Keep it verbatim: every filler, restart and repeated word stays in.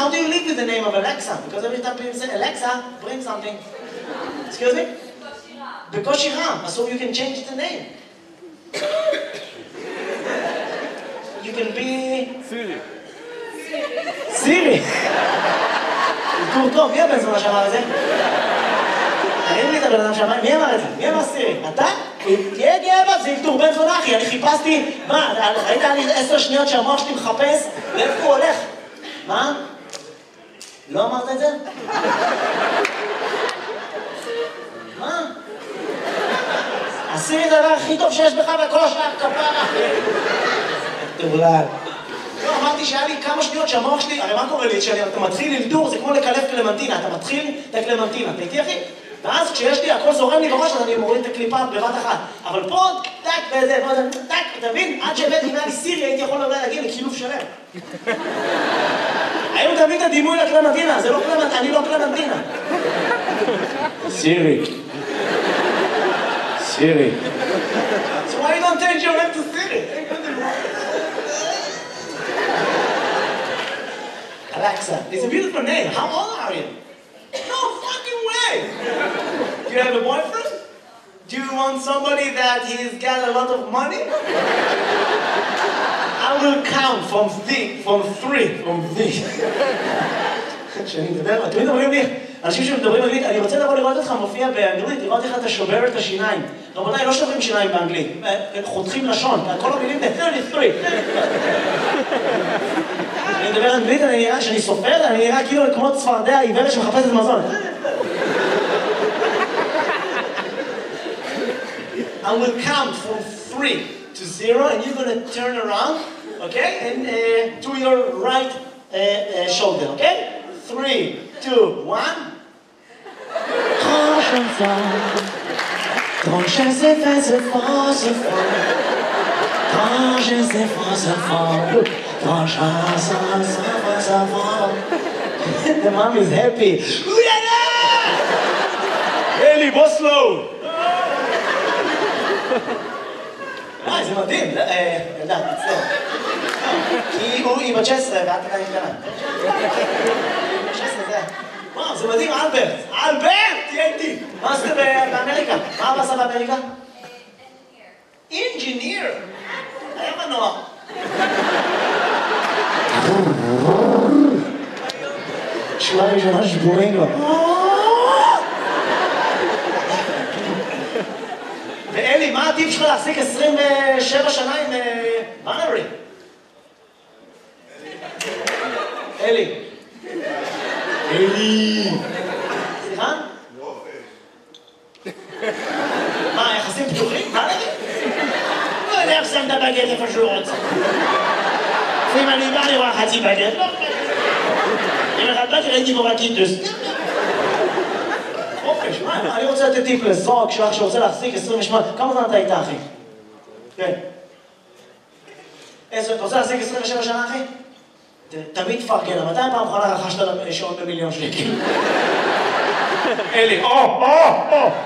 how do you live with the name of Alexa? Because every time people say, Alexa, bring something. Excuse me? בקושי רם. So you can change the name. You can be... סירי. סירי. איתור טוב, מי הבן זונה שאמר את זה? תראינו לי את הבן אדם שאמר, מי אמר את זה? מי אמר סירי? אתה? תהיה גאה בה, זה איתור בן זונה אחי, אני חיפשתי, מה, ראית לי עשר שניות שהמוח שלי מחפש, לאיפה הוא הולך? מה? לא אמרת את זה? מה? הסירי זה הדבר הכי טוב שיש בך וכל השאר כפרה. תבלל. לא, אמרתי שהיה לי כמה שניות שהמוח שלי, הרי מה קורה לי? כשאתה מתחיל ללדור, זה כמו לקלף קלמנטינה, אתה מתחיל את הקלמנטינה, אתה איתי אחי? ואז כשיש לי, הכל זורם לי בראש, אז אני מוריד את הקליפה בבת אחת. אבל פה, טק, וזה, וזה, טק, אתה מבין? עד שהבאתי אם היה לי סירי, הייתי יכול אולי להגיע לקילוף שלם. היום תביא את הדימוי לקלמנטינה, זה לא קלמנטינה, אני לא קלמנטינה. סירי. סירי. So why you don't change your name to Siri? Alexa, it's a beautiful name. How old are you? No fucking way! Do you have a boyfriend? Do you want somebody that he's got a lot of money? I will count from three, from three, from three. כשאני מדבר, תמיד אומרים לי, אנשים שמדברים אנגלית, אני רוצה לבוא לראות אותך מופיע באנגלית, לראות איך אתה שובר את השיניים. רבותיי, לא שוברים שיניים באנגלית, חותכים לשון, כל המילים זה שלושים ושלוש. אני מדבר אנגלית, אני נראה, שאני סופר, אני נראה כאילו כמו צפרדע עיוורת שמחפשת מזון. I will count from three to zero, and you're going to turn around, okay, and uh, to your right uh, uh, shoulder, okay? Three, two, one. Quand j'entends, quand je sais faire ce fort, ce fort, quand je sais faire ce fort, quand je sais faire ce fort. The mom is happy. Eli, בוא slow. אה, זה מדהים, ילדה, תצטער. כי היא בת שש עשרה ואת עדיין קטנה. שש עשרה זה... וואו, זה מדהים, אלברט. אלברט, תהיה איתי. מה עשית באמריקה? מה אבא עשה באמריקה? אינג'יניר. היה מנוע. שורה ראשונה שבורים לו. ואלי, מה הטיפ שלך להחזיק עשרים ושבע שנה עם בנרי? אלי. אלי. סליחה? מה, יחסים פתוחים? מה נגיד? לא יודע איך שם את הבגט איפה שהוא רוצה. אם אני בא לראה חצי בגט, לא בגט. אם אחד באתי ראיתי בו רק קיטוס. חופש, מה? אני רוצה לתת טיפ לזוג שלך שרוצה להחזיק עשרים ושמונה. כמה זמן אתה איתה, אחי? כן. אתה רוצה להחזיק עשרים ושבע שנה, אחי? תמיד תפרגן, מתי פעם אחרונה רכשת שעון במיליון שקל? אלי, או, או, או!